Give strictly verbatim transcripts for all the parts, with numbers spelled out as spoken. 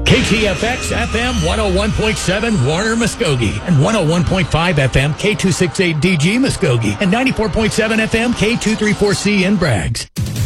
K T F X F M one oh one point seven Warner Muskogee and one oh one point five F M K two sixty-eight D G Muskogee and ninety-four point seven F M K two thirty-four C in Braggs.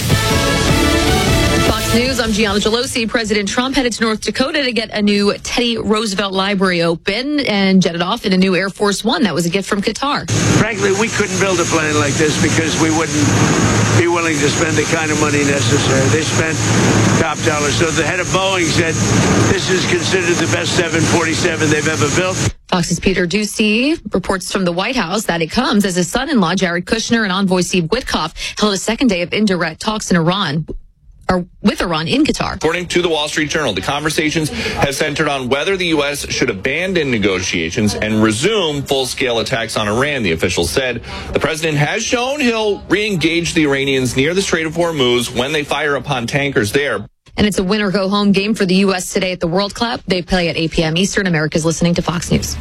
Fox News, I'm Gianna Gelosi. President Trump headed to North Dakota to get a new Teddy Roosevelt Library open and jetted off in a new Air Force One. That was a gift from Qatar. Frankly, we couldn't build a plane like this because we wouldn't be willing to spend the kind of money necessary. They spent top dollar. So the head of Boeing said this is considered the best seven forty-seven they've ever built. Fox's Peter Doocy reports from the White House that it comes as his son-in-law, Jared Kushner, and envoy Steve Witkoff held a second day of indirect talks in Iran. Or with Iran in Qatar. According to the Wall Street Journal, the conversations have centered on whether the U S should abandon negotiations and resume full-scale attacks on Iran, the official said. The president has shown he'll re-engage the Iranians near the Strait of Hormuz when they fire upon tankers there. And it's a win-or-go-home game for the U S today at the World Cup. They play at eight p.m. Eastern. America's listening to Fox News.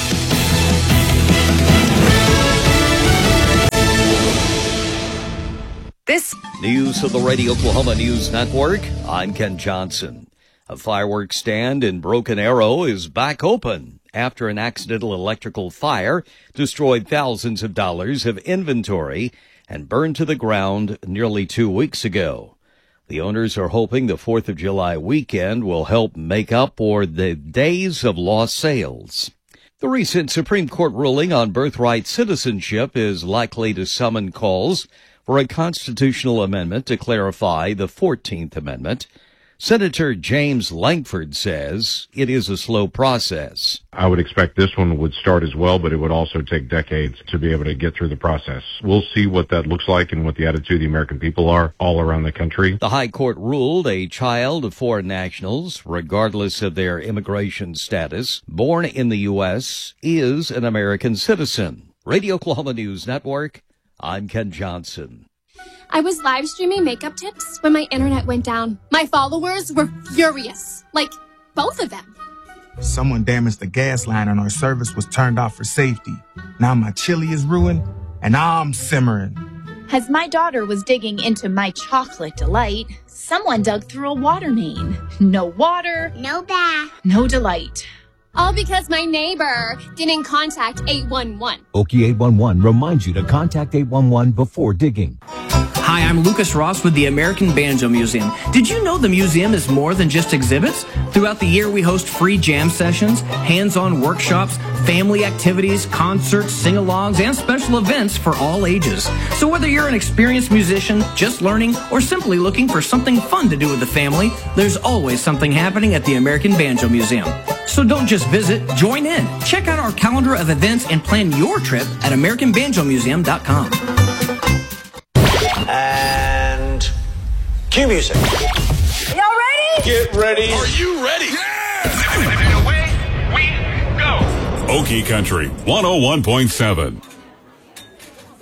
This news of the Radio Oklahoma News Network. I'm Ken Johnson. A fireworks stand in Broken Arrow is back open after an accidental electrical fire destroyed thousands of dollars of inventory and burned to the ground nearly two weeks ago. The owners are hoping the fourth of July weekend will help make up for the days of lost sales. The recent Supreme Court ruling on birthright citizenship is likely to summon calls for a constitutional amendment to clarify the fourteenth Amendment. Senator James Lankford says it is a slow process. I would expect this one would start as well, but it would also take decades to be able to get through the process. We'll see what that looks like and what the attitude of the American people are all around the country. The High Court ruled a child of foreign nationals, regardless of their immigration status, born in the U S, is an American citizen. Radio Oklahoma News Network, I'm Ken Johnson. I was live streaming makeup tips when my internet went down. My followers were furious. Like, both of them. Someone damaged the gas line and our service was turned off for safety. Now my chili is ruined and I'm simmering. As my daughter was digging into my chocolate delight, someone dug through a water main. No water. No bath. No delight. All because my neighbor didn't contact eight one one. Okie eight one one reminds you to contact eight one one before digging. Hi, I'm Lucas Ross with the American Banjo Museum. Did you know the museum is more than just exhibits? Throughout the year, we host free jam sessions, hands-on workshops, family activities, concerts, sing-alongs, and special events for all ages. So whether you're an experienced musician, just learning, or simply looking for something fun to do with the family, there's always something happening at the American Banjo Museum. So don't just visit, join in. Check out our calendar of events and plan your trip at american banjo museum dot com. And cue music. Y'all ready? Get ready. Are you ready? Yeah! And away we go. Okie Country one oh one point seven.